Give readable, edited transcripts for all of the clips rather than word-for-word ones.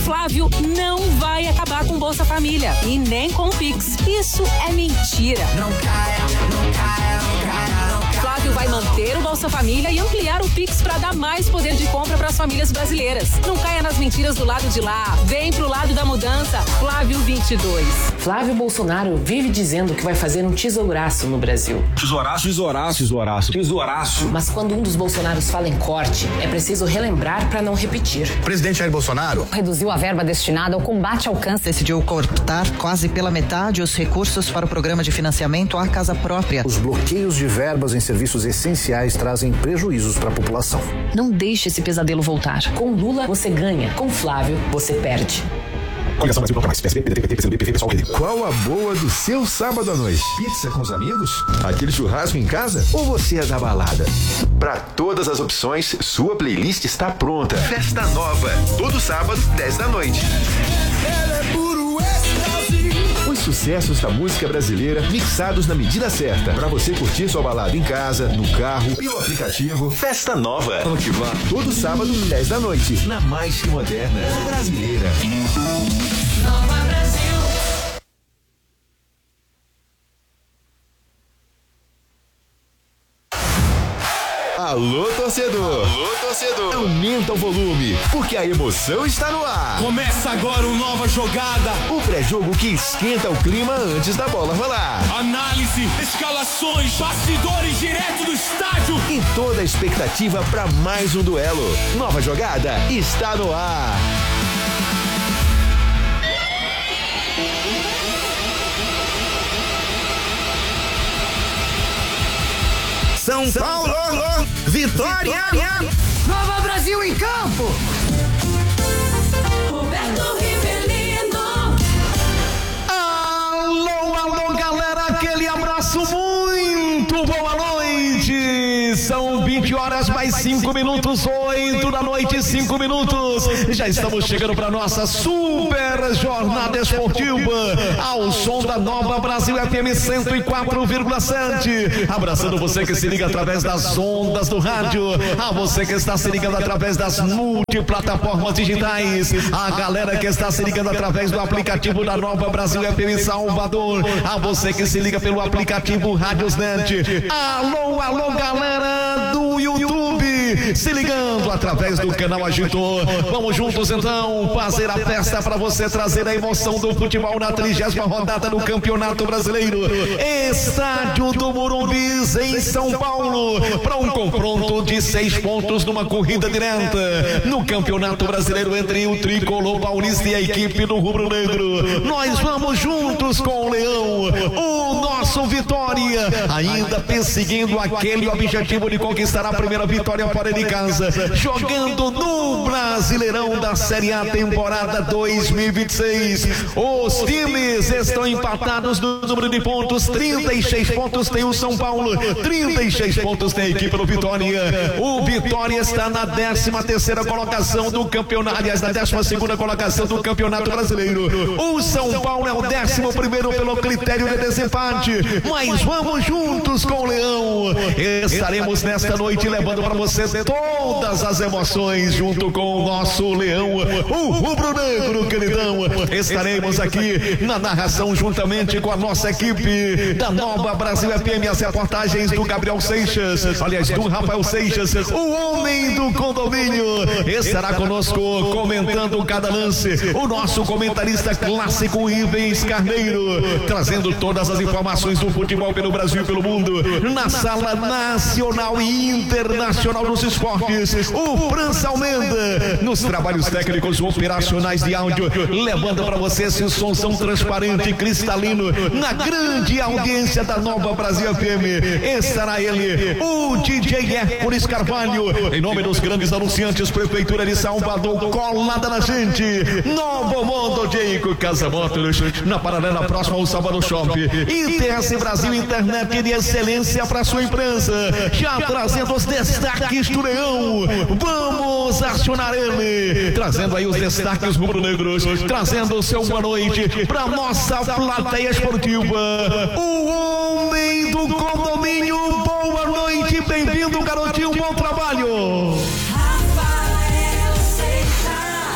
Flávio não vai acabar com Bolsa Família e nem com o Pix. Isso é mentira. Não caia, não caia, não caia, não caia. Flávio vai manter o Bolsa Família e ampliar o Pix para dar mais poder de compra para as famílias brasileiras. Não caia nas mentiras do lado de lá. Vem pro lado da mudança. Flávio 22. Flávio Bolsonaro vive dizendo que vai fazer um tesouraço no Brasil. Tesouraço, tesouraço, tesouraço, tesouraço. Mas quando um dos Bolsonaros fala em corte, é preciso relembrar para não repetir. O presidente Jair Bolsonaro reduziu a verba destinada ao combate ao câncer. Decidiu cortar quase pela metade os recursos para o programa de financiamento à casa própria. Os bloqueios de verbas em serviços essenciais trazem prejuízos para a população. Não deixe esse pesadelo voltar. Com Lula, você ganha. Com Flávio, você perde. Coligação Brasil mais. PSB, PDT, PCdoB, PV, PSOL, PDT. Qual a boa do seu sábado à noite? Pizza com os amigos? Aquele churrasco em casa? Ou você é da balada? Para todas as opções, sua playlist está pronta. Festa Nova, todo sábado, 10 da noite. Os sucessos da música brasileira mixados na medida certa para você curtir sua balada em casa, no carro, pelo aplicativo. Festa Nova. Vamos que vá. Todo sábado, 10 da noite, na mais que moderna brasileira. Nova Brasil. Alô, torcedor! Alô, torcedor! Aumenta o volume, porque a emoção está no ar. Começa agora uma nova jogada. O pré-jogo que esquenta o clima antes da bola rolar. Análise, escalações, bastidores direto do estádio. E toda a expectativa para mais um duelo. Nova jogada está no ar. São Paulo, Vitória, Nova Brasil em campo. Roberto Rivelino. Alô, alô, galera, aquele abraço muito boa noite. São 20 horas mais 5 minutos, 8 da noite, 5 minutos. Já estamos chegando para nossa super jornada esportiva ao som da Nova Brasil FM 104,7. Abraçando você que se liga através das ondas do rádio, a você que está se ligando através das multiplataformas digitais, a galera que está se ligando através do aplicativo da Nova Brasil FM Salvador, a você que se liga pelo aplicativo Radiosnet. Alô, alô, galera do YouTube, se ligando através do canal Agitor. Vamos juntos então fazer a festa para você trazer a emoção do futebol na 30ª rodada do Campeonato Brasileiro. Estádio do Morumbi em São Paulo, para um confronto de 6 pontos numa corrida direta no Campeonato Brasileiro entre o Tricolor Paulista e a equipe do Rubro Negro. Nós vamos juntos com o Leão, o nosso Vitória, ainda perseguindo aquele objetivo de conquistar a primeira vitória fora de casa, jogando no Brasileirão da Série A temporada 2026. Os times estão empatados no número de pontos, 36 pontos tem o São Paulo, 36 pontos tem a equipe do Vitória. O Vitória está na 13ª colocação do campeonato, aliás, na 12ª colocação do Campeonato Brasileiro. O São Paulo é o 11º pelo critério de desempate, mas vamos juntos com o Leão. Estaremos nesta noite levando para você todas as emoções junto com o nosso Leão, o Rubro Negro, queridão. Estaremos aqui na narração juntamente com a nossa equipe da Nova Brasil FM, as reportagens do Gabriel Seixas, aliás, do Rafael Seixas, o homem do condomínio, estará conosco comentando cada lance, o nosso comentarista clássico Ivens Carneiro, trazendo todas as informações do futebol pelo Brasil e pelo mundo, na sala nacional e internacional dos esportes, o França Almenda, nos trabalhos técnicos operacionais de áudio, levando para você esse somzão transparente, cristalino, na grande audiência da Nova Brasil FM. Estará ele, o DJ Hércules Carvalho, em nome dos grandes anunciantes, Prefeitura de Salvador, colada na gente, Novo Mundo, Jeico Casa Motors, na paralela próxima ao Salvador Shopping, e TS Brasil Internet de excelência para sua empresa, já trazendo os destaques do Leão. Vamos acionar ele, trazendo aí os destaques rubro-negros, trazendo o seu boa noite para nossa plateia esportiva, o homem do condomínio. Boa noite, bem-vindo, garotinho, bom trabalho. Rafael Seixas. Um abraço.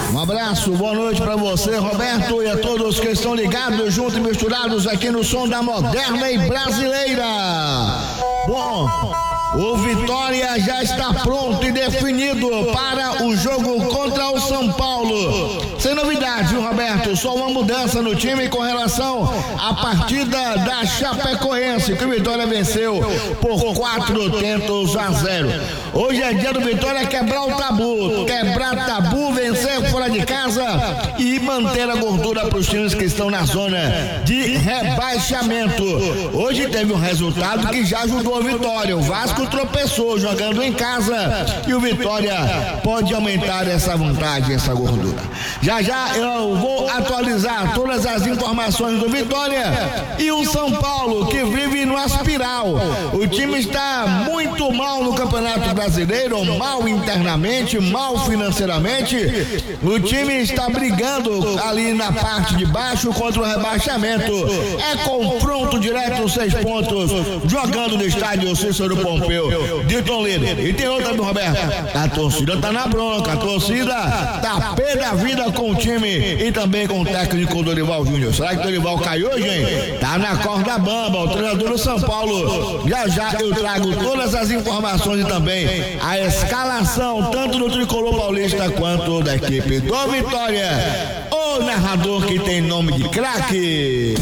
abraço, boa noite pra você, Roberto, e a todos que estão ligados, juntos e misturados aqui no som da moderna e brasileira. Bom, o Vitória já está pronto e definido para o jogo contra o São Paulo. Sem novidade, viu, Roberto? Só uma mudança no time com relação à partida da Chapecoense, que o Vitória venceu por 4-0. Hoje é dia do Vitória quebrar o tabu. Quebrar tabu, vencer fora de casa e manter a gordura para os times que estão na zona de rebaixamento. Hoje teve um resultado que já ajudou a Vitória. O Vasco tropeçou jogando em casa e o Vitória pode aumentar essa vantagem, essa gordura. Já eu vou atualizar todas as informações do Vitória e o São Paulo, que vive no espiral. O time está muito mal no Campeonato Brasileiro, mal internamente, mal financeiramente. O time está brigando ali na parte de baixo contra o rebaixamento. É confronto direto, 6 pontos, jogando no estádio Cícero Pompeu de Toledo. E tem outra, do Roberto. A torcida tá na bronca, a torcida tá pé da vida com o time e também com o técnico Dorival Júnior. Será que o Dorival caiu hoje, hein? Tá na corda bamba, o treinador do São Paulo. Já eu trago todas as informações e também a escalação, tanto do tricolor paulista quanto da equipe do Vitória. O narrador que tem nome de craque.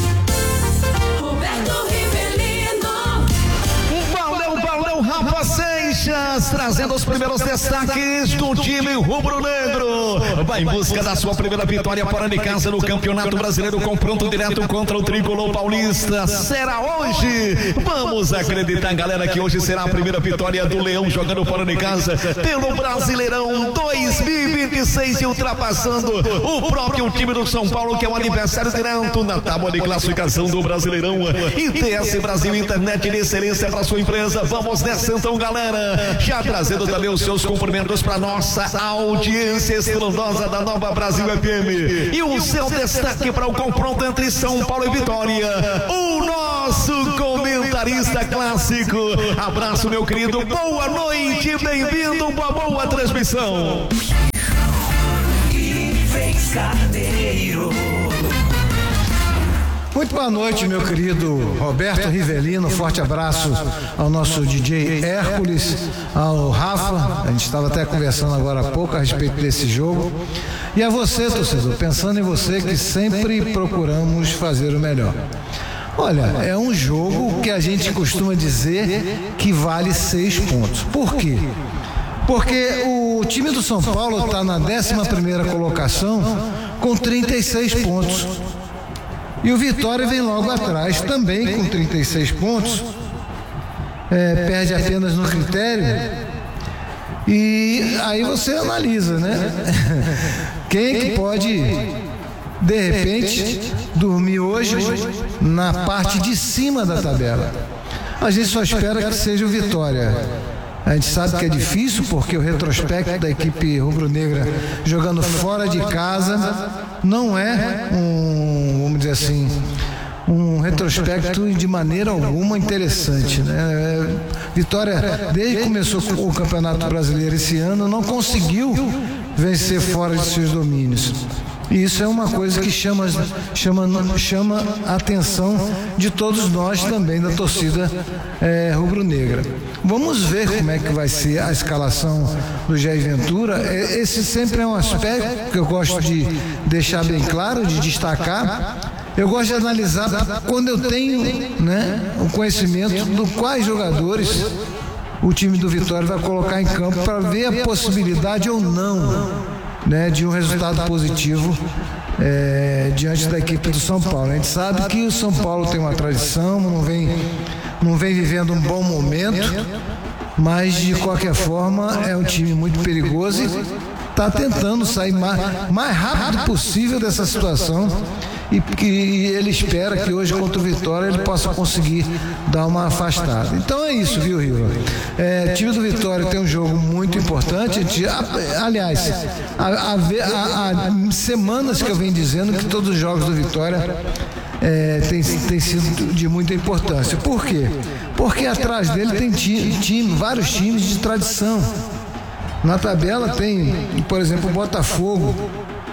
Rafa Seixas, trazendo os primeiros destaques do time rubro-negro. Vai em busca da sua primeira vitória fora de casa no Campeonato Brasileiro, confronto direto contra o tricolor paulista. Será hoje? Vamos acreditar, galera, que hoje será a primeira vitória do Leão jogando fora de casa pelo Brasileirão 2026 e ultrapassando o próprio time do São Paulo, que é o adversário direto na tábua de classificação do Brasileirão. ITS Brasil, internet de excelência para sua empresa. Vamos nessa então, galera, já trazendo também os seus cumprimentos para nossa audiência estrondosa da Nova Brasil FM e o seu destaque para o confronto entre São Paulo e Vitória, o nosso comentarista clássico. Abraço, meu querido, boa noite, bem-vindo, boa transmissão. Muito boa noite, meu querido Roberto Rivelino. Forte abraço ao nosso DJ Hércules, ao Rafa. A gente estava até conversando agora há pouco a respeito desse jogo. E a você, torcedor, pensando em você, que sempre procuramos fazer o melhor. Olha, é um jogo que a gente costuma dizer que vale 6 pontos. Por quê? Porque o time do São Paulo está na 11ª colocação com 36 pontos. E o Vitória vem logo atrás, também com 36 pontos, perde apenas no critério. E aí você analisa, né? Quem que pode, de repente, dormir hoje na parte de cima da tabela? A gente só espera que seja o Vitória. A gente sabe que é difícil, porque o retrospecto da equipe rubro-negra jogando fora de casa não é vamos dizer assim, um retrospecto de maneira alguma interessante, né? Vitória, desde que começou o Campeonato Brasileiro esse ano, não conseguiu vencer fora de seus domínios. E isso é uma coisa que chama a atenção de todos nós também, da torcida rubro-negra. Vamos ver como é que vai ser a escalação do Jair Ventura. Esse sempre é um aspecto que eu gosto de deixar bem claro, de destacar. Eu gosto de analisar quando eu tenho, né, o conhecimento do quais jogadores o time do Vitória vai colocar em campo, para ver a possibilidade ou não, né, de um resultado positivo diante da equipe do São Paulo. A gente sabe que o São Paulo tem uma tradição, não vem vivendo um bom momento, mas de qualquer forma é um time muito perigoso e está tentando sair mais rápido possível dessa situação, e que ele espera que hoje contra o Vitória ele possa conseguir dar uma afastada. Então é isso, viu, Rio? O time do Vitória tem um jogo muito importante. Aliás, há semanas que eu venho dizendo que todos os jogos do Vitória tem sido de muita importância. Por quê? Porque atrás dele tem vários times de tradição. Na tabela tem, por exemplo, o Botafogo,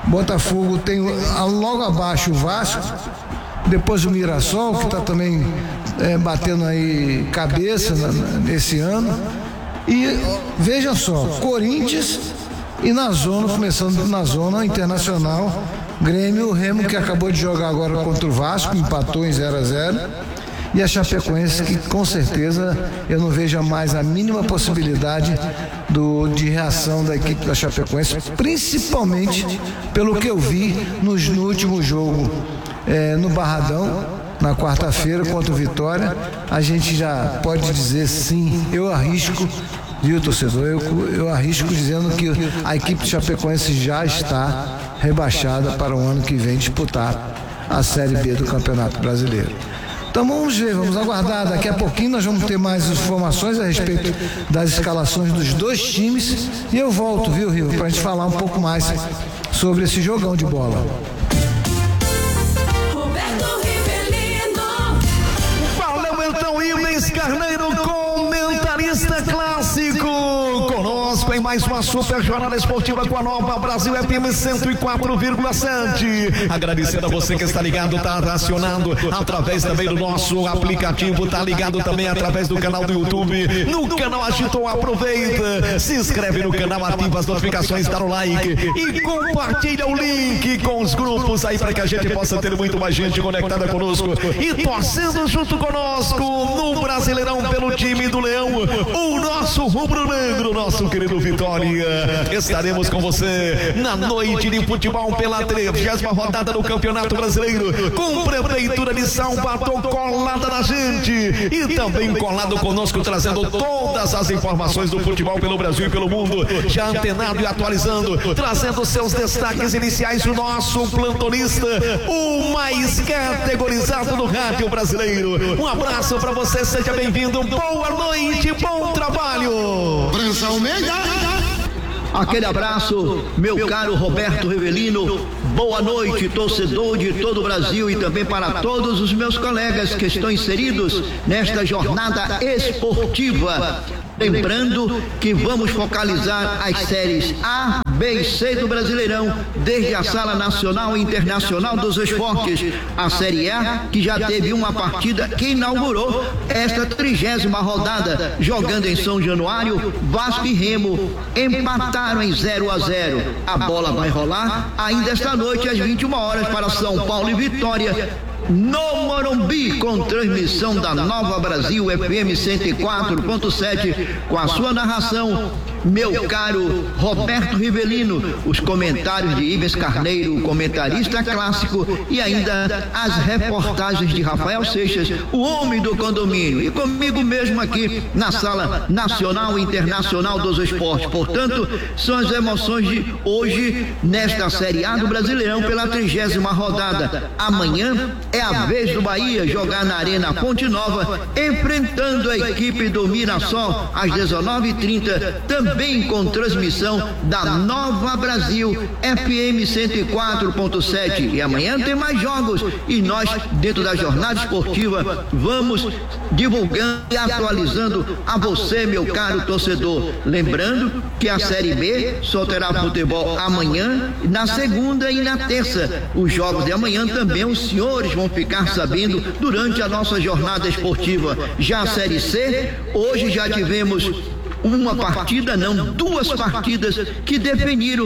Botafogo tem logo abaixo o Vasco, depois o Mirassol, que está também batendo aí cabeça nesse ano. E veja só, Corinthians e na zona, começando na zona internacional, Grêmio, o Remo, que acabou de jogar agora contra o Vasco, empatou em 0-0. E a Chapecoense, que com certeza eu não vejo mais a mínima possibilidade de reação da equipe da Chapecoense, principalmente pelo que eu vi no último jogo no Barradão, na quarta-feira contra o Vitória. A gente já pode dizer sim, eu arrisco, viu, torcedor, eu arrisco dizendo que a equipe de Chapecoense já está rebaixada para o ano que vem disputar a Série B do Campeonato Brasileiro. Então vamos ver, vamos aguardar. Daqui a pouquinho nós vamos ter mais informações a respeito das escalações dos dois times. E eu volto, viu, Rio, para a gente falar um pouco mais sobre esse jogão de bola. Valeu então, Ivens Carneiro, comentarista clássico. Conosco em mais uma super jornada esportiva com a Nova Brasil FM 104,7. Agradecendo a você que está ligado, está acionando através também do nosso aplicativo, está ligado também através do canal do YouTube, no canal Agitou. Aproveita, se inscreve no canal, ativa as notificações, dá o like e compartilha o link com os grupos aí para que a gente possa ter muito mais gente conectada conosco e torcendo junto conosco no Brasileirão pelo time do Leão, o nosso rubro-negro, nosso querido Vitória. Estaremos com você na noite de futebol pela 30ª rodada do Campeonato Brasileiro, com Prefeitura de Salvador colada na gente e também colado conosco, trazendo todas as informações do futebol pelo Brasil e pelo mundo, já antenado e atualizando, trazendo seus destaques iniciais, o nosso plantonista, o mais categorizado do rádio brasileiro. Um abraço para você, seja bem-vindo, boa noite, bom trabalho. Aquele abraço, meu caro Roberto Rivelino. Boa noite, torcedor de todo o Brasil, e também para todos os meus colegas que estão inseridos nesta jornada esportiva. Lembrando que vamos focalizar as séries A, B e C do Brasileirão, desde a Sala Nacional e Internacional dos Esportes. A Série A, que já teve uma partida que inaugurou esta 30ª rodada, jogando em São Januário, Vasco e Remo empataram em 0-0. A bola vai rolar ainda esta noite às 21 horas para São Paulo e Vitória, no Morumbi, com transmissão da Nova Brasil FM 104.7, com a sua narração, meu caro Roberto Rivelino, os comentários de Ivens Carneiro, comentarista clássico, e ainda as reportagens de Rafael Seixas, o homem do condomínio, e comigo mesmo aqui na Sala Nacional e Internacional dos Esportes. Portanto, são as emoções de hoje nesta Série A do Brasileirão pela 30ª rodada. Amanhã é a vez do Bahia jogar na Arena Fonte Nova, enfrentando a equipe do Mirassol às 19h30, também com transmissão da Nova Brasil FM 104.7. E amanhã tem mais jogos, e nós, dentro da jornada esportiva, vamos divulgando e atualizando a você, meu caro torcedor. Lembrando que a Série B só terá futebol amanhã, na segunda e na terça. Os jogos de amanhã também os senhores vão ficar sabendo durante a nossa jornada esportiva. Já a Série C, hoje já tivemos uma partida, não, duas partidas que definiram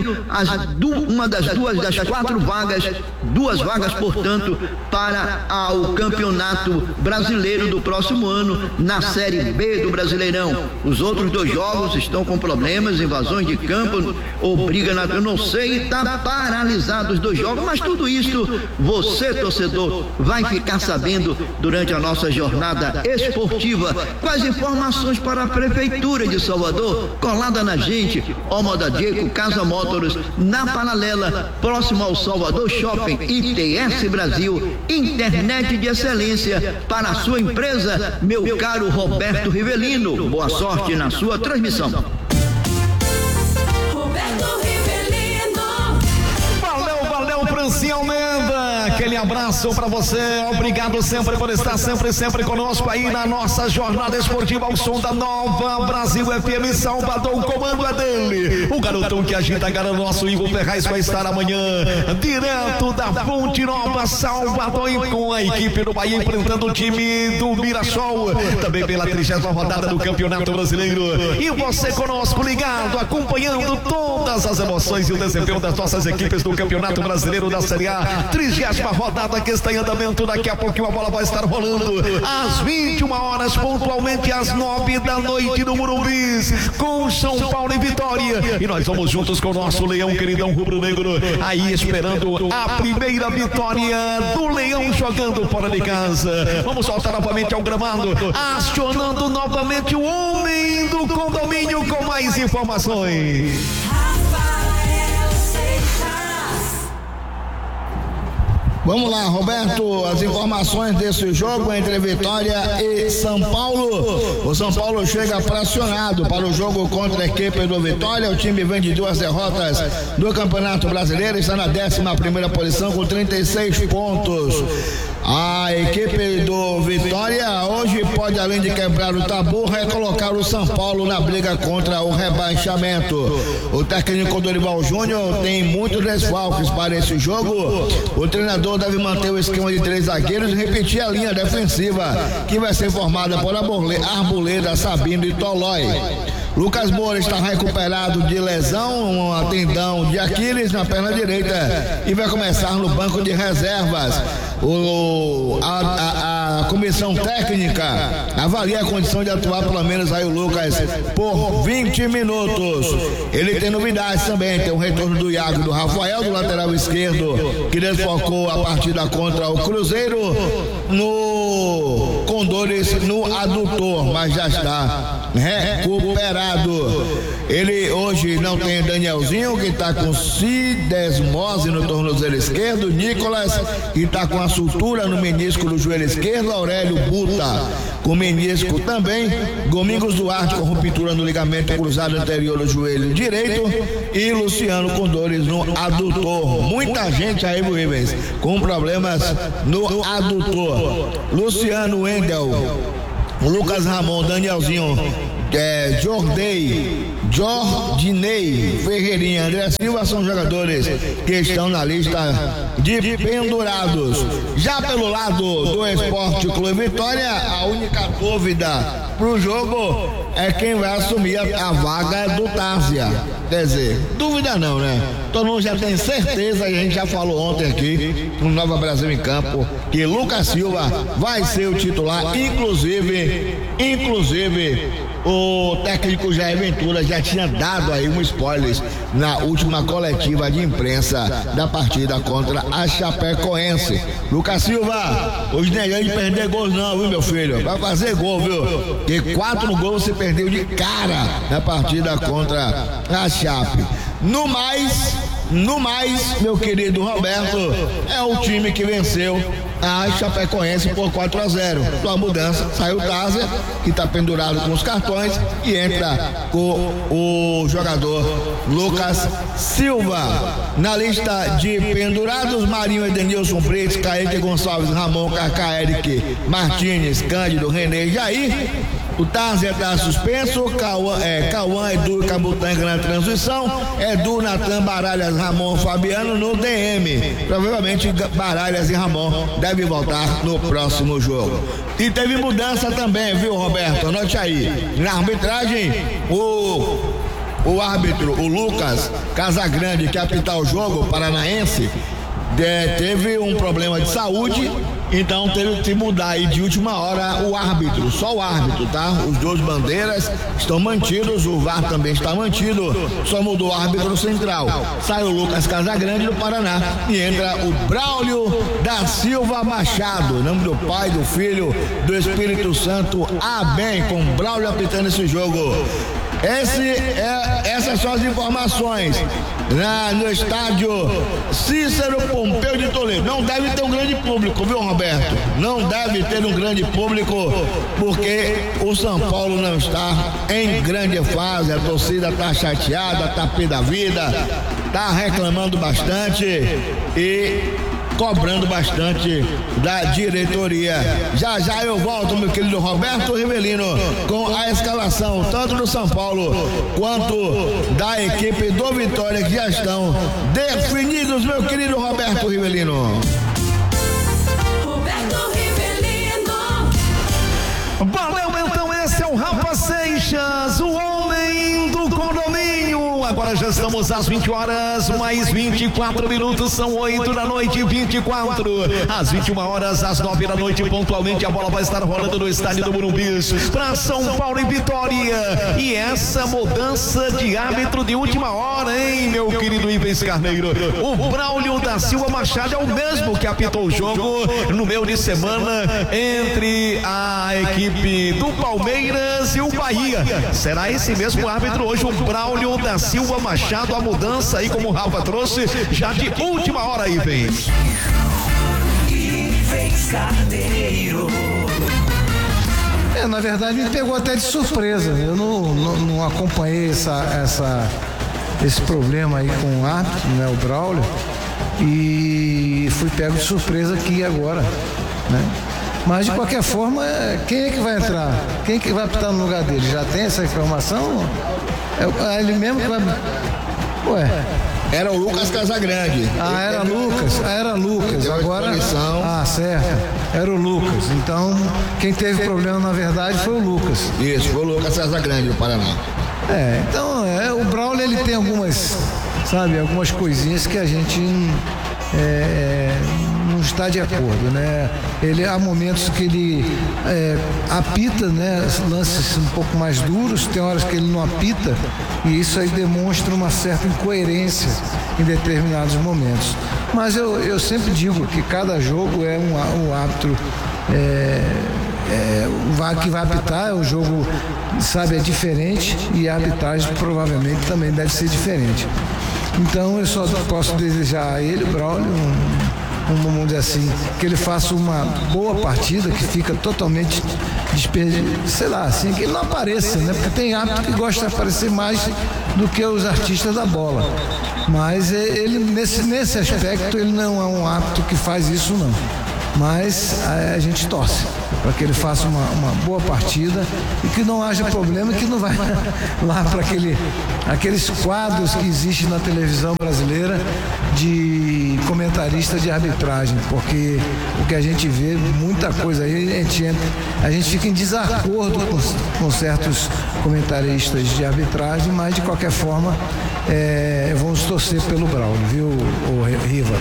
uma das 4 vagas, 2 vagas, portanto, para o Campeonato Brasileiro do próximo ano, na Série B do Brasileirão. Os outros 2 jogos estão com problemas, invasões de campo, ou briga na... eu não sei, está paralisado os 2 jogos, mas tudo isso você, torcedor, vai ficar sabendo durante a nossa jornada esportiva. Quais informações para a Prefeitura de Salvador, colada na gente, Omoda Diego, Casa Motors, na Paralela, próximo ao Salvador Shopping, ITS Brasil, internet de excelência para a sua empresa, meu caro Roberto Rivelino. Boa sorte na sua transmissão. Valeu, Francinho Almeida, aquele aquele abraço pra você. Obrigado sempre por estar sempre conosco aí na nossa jornada esportiva ao som da Nova Brasil FM Salvador. O comando é dele, o garotão que agita a cara, nosso Igor Ferraz vai estar amanhã direto da Fonte Nova, Salvador, e com a equipe do Bahia enfrentando o time do Mirassol, também pela 30ª rodada do Campeonato Brasileiro. E você conosco ligado, acompanhando todas as emoções e o desempenho das nossas equipes do Campeonato Brasileiro da Série A, 30ª rodada que está em andamento. Daqui a pouquinho a bola vai estar rolando às 21 horas, pontualmente às 9 da noite no Morumbi, com São Paulo e Vitória. E nós vamos juntos com o nosso Leão queridão rubro-negro, aí esperando a primeira vitória do Leão jogando fora de casa. Vamos voltar novamente ao gramado, acionando novamente o homem do condomínio com mais informações. Vamos lá, Roberto, as informações desse jogo entre Vitória e São Paulo. O São Paulo chega fracionado para o jogo contra a equipe do Vitória. O time vem de 2 derrotas do Campeonato Brasileiro, está na 11ª posição com 36 pontos. A equipe do Vitória hoje pode, além de quebrar o tabu, recolocar o São Paulo na briga contra o rebaixamento. O técnico Dorival Júnior tem muitos desfalques para esse jogo. O treinador deve manter o esquema de 3 zagueiros e repetir a linha defensiva, que vai ser formada por Arboleda, Sabino e Tolói. Lucas Moura está recuperado de lesão, um tendão de Aquiles na perna direita, e vai começar no banco de reservas. A comissão técnica avalia a condição de atuar pelo menos aí o Lucas por 20 minutos. Ele tem novidades também, tem o retorno do Iago e do Rafael, do lateral esquerdo, que desfocou a partida contra o Cruzeiro com dores no adutor, mas já está recuperado. Ele hoje não tem Danielzinho, que está com cidesmose no tornozelo esquerdo, Nicolas, que está com a sutura no menisco do joelho esquerdo, Aurélio Buta com menisco também, Domingos Duarte com ruptura no ligamento cruzado anterior do joelho direito, e Luciano com dores no adutor. Muita gente aí, Rubens, com problemas no adutor. Luciano, Wendel, Lucas Ramon, Danielzinho, Jordinei, Ferreirinha, André Silva são jogadores que estão na lista de pendurados. Já pelo lado do Esporte Clube Vitória, a única dúvida pro jogo é quem vai assumir a vaga do Tárzia. Quer dizer, dúvida não, né? Todo mundo já tem certeza, e a gente já falou ontem aqui no Nova Brasil em Campo, que Lucas Silva vai ser o titular, inclusive o técnico Jair Ventura já tinha dado aí um spoiler na última coletiva de imprensa da partida contra a Chapecoense. Lucas Silva, hoje não é de perder gols não, viu, meu filho? Vai fazer gol, viu? Porque 4 gols você perdeu de cara na partida contra a Chape. No mais, meu querido Roberto, é o time que venceu a Chapecoense por 4-0. Sua mudança, saiu o Tárzia, que está pendurado com os cartões, e entra com o jogador Lucas Silva. Na lista de pendurados, Marinho, Edenilson Freitas, Kaique Gonçalves, Ramon, Kaká, Eric Martins, Cândido, René e Jair. O Tárzia está suspenso, Cauã, Edu e Cabutanga na transição, Edu, Natan, Baralhas, Ramon, Fabiano no DM. Provavelmente Baralhas e Ramon devem voltar no próximo jogo. E teve mudança também, viu, Roberto? Anote aí. Na arbitragem, o árbitro, o Lucas Casagrande, que apitar o jogo, paranaense, teve um problema de saúde. Então teve que mudar aí de última hora o árbitro, só o árbitro, tá? Os 2 bandeiras estão mantidos, o VAR também está mantido, só mudou o árbitro central. Sai o Lucas Casagrande do Paraná e entra o Braulio da Silva Machado, nome do Pai, do Filho, do Espírito Santo, amém, com Braulio apitando esse jogo. Essas são as informações no estádio Cícero Pompeu de Toledo. Não deve ter um grande público, viu, Roberto? Não deve ter um grande público, porque o São Paulo não está em grande fase. A torcida está chateada, está pé da vida, está reclamando bastante, e cobrando bastante da diretoria. Já já eu volto, meu querido Roberto Rivelino, com a escalação tanto do São Paulo quanto da equipe do Vitória, que já estão definidos, meu querido Roberto Rivelino. Valeu, então, esse é o Rafa Seixas, o homem do condomínio. Agora já estamos às 20 horas, mais 24 minutos, são 8 da noite, 24. Às 21 horas, às 9 da noite, pontualmente, a bola vai estar rolando no estádio do Morumbi para São Paulo e Vitória. E essa mudança de árbitro de última hora, hein, meu querido Ivens Carneiro? O Braulio da Silva Machado é o mesmo que apitou o jogo no meio de semana entre a equipe do Palmeiras e o Bahia. Será esse mesmo árbitro hoje, o Braulio da Silva Machado? A mudança aí, como o Rafa trouxe, já de última hora, Ivens. Carneiro. Na verdade me pegou até de surpresa. Eu não acompanhei esse problema aí com o árbitro, né, o Braulio, e fui pego de surpresa aqui agora, né? Mas de qualquer forma, quem é que vai entrar? Quem é que vai apitar no lugar dele? Já tem essa informação? É ele mesmo que vai... Ué... Era o Lucas Casagrande. Era Lucas. Agora. Certo. Era o Lucas. Então, quem teve problema na verdade foi o Lucas. Isso, foi o Lucas Casagrande do Paraná. Então, o Braulio, ele tem algumas coisinhas que a gente não está de acordo, né? Há momentos que ele apita, né, lances um pouco mais duros, tem horas que ele não apita, e isso aí demonstra uma certa incoerência em determinados momentos. Mas eu sempre digo que cada jogo é um árbitro que vai apitar, o jogo, é diferente, e a arbitragem provavelmente também deve ser diferente. Então eu só posso desejar a ele, Braulio, vamos dizer assim, que ele faça uma boa partida, que fica totalmente assim, que ele não apareça, né? Porque tem árbitro que gosta de aparecer mais do que os artistas da bola. Mas ele, nesse aspecto, ele não é um árbitro que faz isso, não. Mas a gente torce para que ele faça uma boa partida e que não haja problema, que não vai lá para aqueles quadros que existem na televisão brasileira de comentarista de arbitragem, porque o que a gente vê, muita coisa aí, a gente fica em desacordo com certos comentaristas de arbitragem, mas de qualquer forma vamos torcer pelo Braulio, viu, Riva?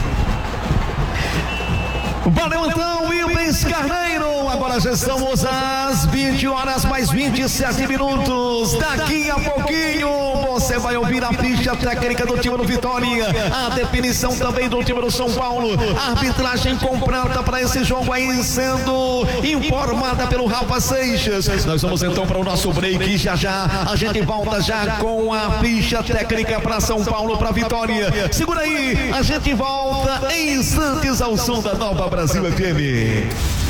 Valeu então, Ivens Carneiro. Agora já estamos às 20 horas mais 27 minutos. Daqui a pouquinho você vai ouvir a ficha técnica do time do Vitória, a definição também do time do São Paulo, a arbitragem completa para esse jogo aí sendo informada pelo Rafa Seixas. Nós vamos então para o nosso break, já a gente volta já com a ficha técnica para São Paulo, para Vitória. Segura aí, a gente volta em instantes ao som da Nova Brasil FM.